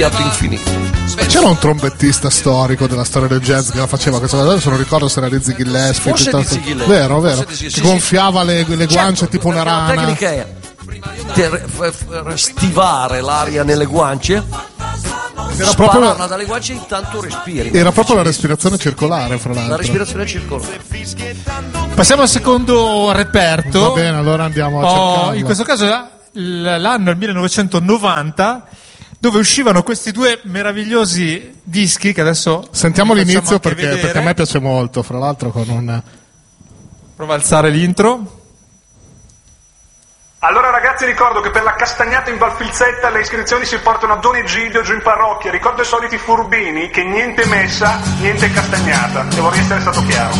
infinito. C'era un trombettista storico della storia del jazz che la faceva questa cosa, adesso non ricordo se era Dizzy Gillespie, Forse Dizzy Gillespie. vero, che gonfiava le guance tipo una rana. La tecnica è stivare l'aria nelle guance, spararla dalle guance e intanto respiri. Era proprio la respirazione circolare, fra l'altro. La respirazione circolare. Passiamo al secondo reperto. Va bene, allora andiamo a cercarlo. In questo caso l'anno è il 1990, dove uscivano questi due meravigliosi dischi che adesso sentiamo l'inizio perché vedere. a me piace molto, fra l'altro con un... Prova a alzare l'intro. Allora ragazzi, ricordo che per la castagnata in Valfilzetta le iscrizioni si portano a Don Egidio giù in parrocchia. Ricordo i soliti furbini che niente messa, niente castagnata, e vorrei essere stato chiaro.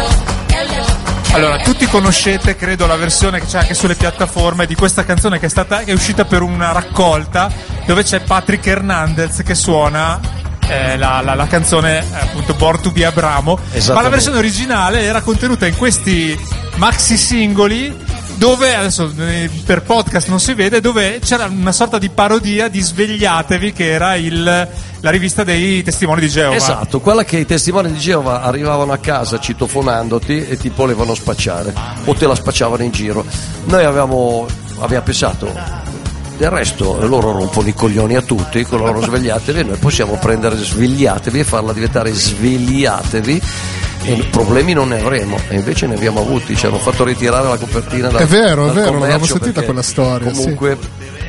Allora, tutti conoscete, credo, la versione che c'è anche sulle piattaforme di questa canzone che è uscita per una raccolta dove c'è Patrick Hernandez che suona la canzone appunto Born to be Abramo, ma la versione originale era contenuta in questi maxi singoli dove adesso per podcast non si vede, dove c'era una sorta di parodia di Svegliatevi, che era la rivista dei testimoni di Geova. Esatto, quella che i testimoni di Geova arrivavano a casa citofonandoti e ti volevano spacciare o te la spacciavano in giro. Noi abbiamo pensato, del resto loro rompono i coglioni a tutti con loro Svegliatevi, noi possiamo prendere Svegliatevi e farla diventare Svegliatevi e problemi non ne avremo, e invece ne abbiamo avuti. Ci hanno fatto ritirare la copertina è vero, non avevo sentita quella storia. Comunque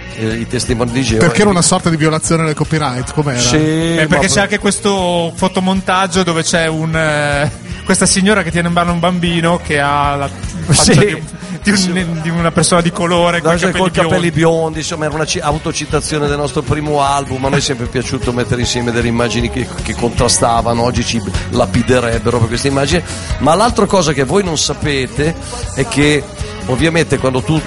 i testimoni di Geova, perché era una sorta di violazione del copyright, com'era? Sì, perché c'è anche questo fotomontaggio dove c'è questa signora che tiene in mano un bambino che ha la faccia di una persona di colore con i capelli biondi. Insomma, era una autocitazione del nostro primo album. A noi è sempre piaciuto mettere insieme delle immagini che contrastavano. Oggi ci lapiderebbero per queste immagini. Ma l'altra cosa che voi non sapete è che ovviamente quando tu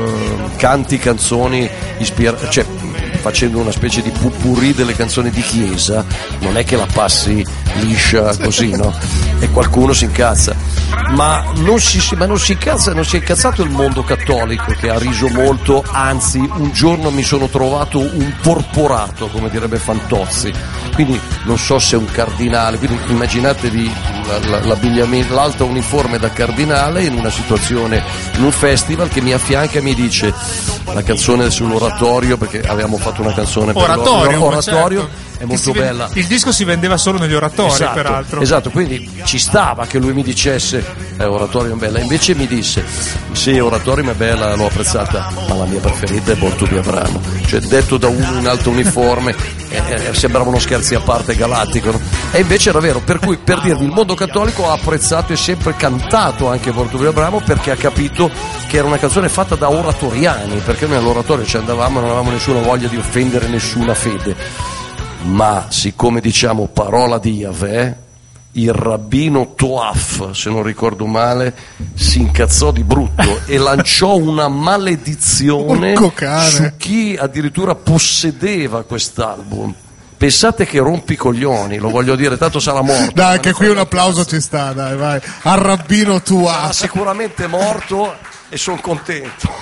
canti canzoni cioè facendo una specie di potpourri delle canzoni di chiesa, non è che la passi liscia così, no? E qualcuno si incazza, ma non si incazza, non si è incazzato il mondo cattolico, che ha riso molto, anzi un giorno mi sono trovato un porporato, come direbbe Fantozzi, quindi non so se è un cardinale, quindi immaginatevi l'abbigliamento, l'alta uniforme da cardinale in una situazione, in un festival, che mi affianca e mi dice la canzone sull'oratorio, perché avevamo fatto una canzone per l'oratorio, certo. È molto bella. Il disco si vendeva solo negli oratori, esatto, peraltro. Esatto, quindi ci stava che lui mi dicesse oratorio è bella. Invece mi disse sì, oratorio è bella, l'ho apprezzata, ma la mia preferita è Born to be Abramo. Cioè, detto da uno in alto uniforme, sembrava uno scherzi a parte galattico, no? E invece era vero, per cui, per dirvi, il mondo cattolico ha apprezzato e sempre cantato anche Born to be Abramo, perché ha capito che era una canzone fatta da oratoriani, perché noi all'oratorio ci andavamo e non avevamo nessuna voglia di offendere nessuna fede. Ma siccome diciamo parola di Yahweh, il rabbino Toaf, se non ricordo si incazzò di brutto e lanciò una maledizione su chi addirittura possedeva quest'album. Pensate che rompi coglioni, lo voglio dire, tanto sarà morto. Dai, anche qui un applauso ci sta, dai, vai. Al rabbino Toaf. Sarà sicuramente morto e sono contento.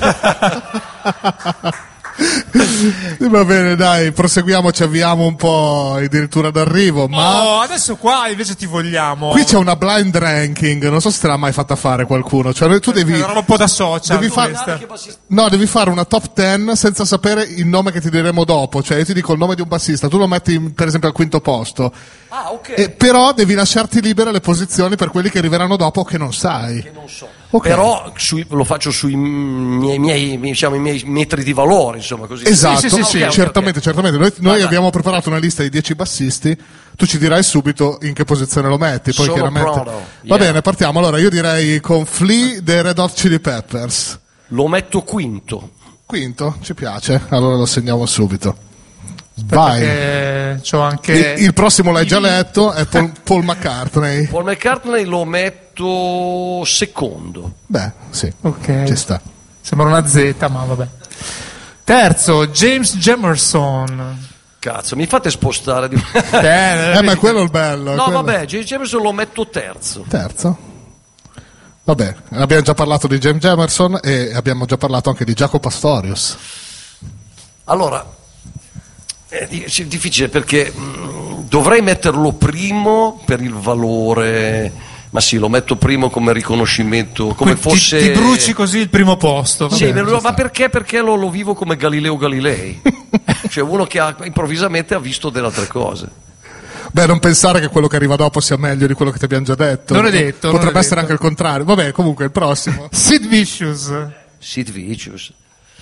Va bene, dai, proseguiamo, ci avviamo un po' addirittura d'arrivo, ma adesso qua invece ti vogliamo. Qui c'è una blind ranking, non so se te l'ha mai fatta fare qualcuno, cioè tu devi una roba un po' da social, devi fare una top 10 senza sapere il nome che ti diremo dopo, cioè io ti dico il nome di un bassista, tu lo metti per esempio al quinto posto. Ok. Però devi lasciarti libere le posizioni per quelli che arriveranno dopo che non sai. Che non so. Okay. Però lo faccio sui miei metri di valore, insomma, così. Esatto, sì, certamente. Noi abbiamo preparato una lista di 10 bassisti, tu ci dirai subito in che posizione lo metti, poi sono chiaramente. Pronto. Va bene, partiamo. Allora, io direi con Flea dei Red Hot Chili Peppers. Lo metto quinto. Quinto? Ci piace, allora lo segniamo subito. Vai. C'ho anche il prossimo l'hai già letto, è Paul McCartney. Paul McCartney lo metto secondo. Beh, sì, ok, ci sta. Sembra una Z, ma vabbè. Terzo, James Jamerson. Cazzo, mi fate spostare di... ma è quello il bello. No, vabbè, James Jamerson lo metto terzo. Terzo? Vabbè, abbiamo già parlato di James Jamerson e abbiamo già parlato anche di Jaco Pastorius. Allora, È difficile perché dovrei metterlo primo per il valore, ma sì, lo metto primo come riconoscimento, come fosse... Ti bruci così il primo posto. Sì, ma perché? Perché lo vivo come Galileo Galilei, cioè uno che improvvisamente ha visto delle altre cose. Beh, non pensare che quello che arriva dopo sia meglio di quello che ti abbiamo già detto. Non è detto. Potrebbe essere anche il contrario. Vabbè, comunque il prossimo. Sid Vicious. Sid Vicious.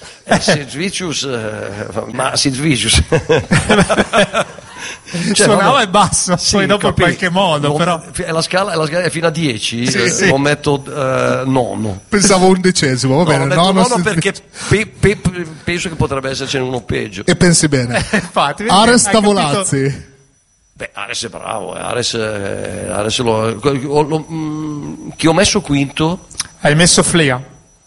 Ma Sid Vicious suonava il basso, sì, poi dopo in qualche modo, però la scala è fino a 10. Sì. Lo metto nono. Pensavo 11°, va bene. Nono perché penso che potrebbe essercene uno peggio. E pensi bene. Infatti, Ares Tavolazzi. Beh, Ares è bravo. Ares chi ho messo quinto? Hai messo Flea.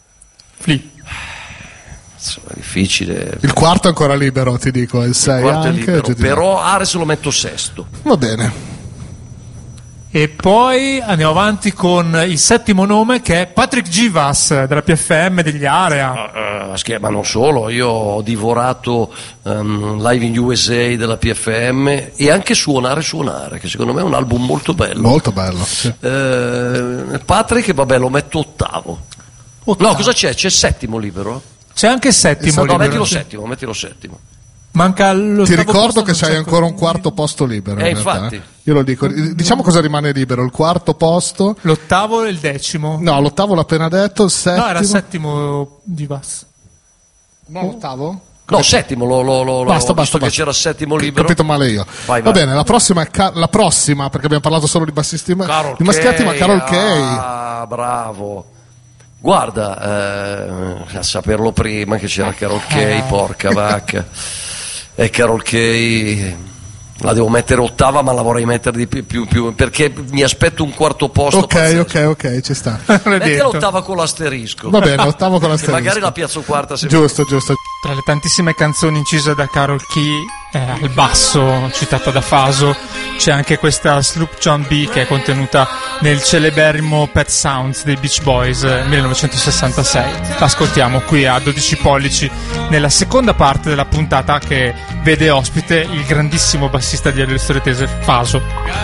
È difficile. Il quarto è ancora libero, ti dico, il 6 quarto anche, è libero, però Ares lo metto sesto. Va bene. E poi andiamo avanti con il settimo nome, che è Patrick Givas della PFM degli Area. Ma non solo, io ho divorato Live in USA della PFM e anche Suonare, che secondo me è un album molto bello. Molto bello, sì. Patrick, vabbè, lo metto ottavo. No, cosa c'è? C'è settimo libero? C'è anche il settimo. No, mettilo settimo. Manca lo. Ti ricordo che c'hai ancora un quarto posto libero. Infatti. Io lo dico. Diciamo cosa rimane libero: il quarto posto, l'ottavo e il decimo. No, l'ottavo l'ho appena detto. Il settimo. No, era settimo di Bass. No, l'ottavo? No, settimo, basta, che c'era settimo libero. Ho capito male io. Vai. Va bene, la prossima è la prossima, perché abbiamo parlato solo di bassisti di maschiati, ma Carol Kay. Ah, bravo. Guarda, a saperlo prima che c'era Carol Kay, porca vacca. E Carol Kay la devo mettere ottava, ma la vorrei mettere di più perché mi aspetto un quarto posto. Ok, ci sta. Metti l'ottava con l'asterisco. Va bene, ottava con l'asterisco. Magari la piazzo quarta. Giusto. Tra le tantissime canzoni incise da Carol Key al basso, citata da Faso, c'è anche questa Sloop John B, che è contenuta nel celeberrimo Pet Sounds dei Beach Boys 1966. L'ascoltiamo qui a 12 pollici nella seconda parte della puntata, che vede ospite il grandissimo bassista di Alle Storie Tese, Faso.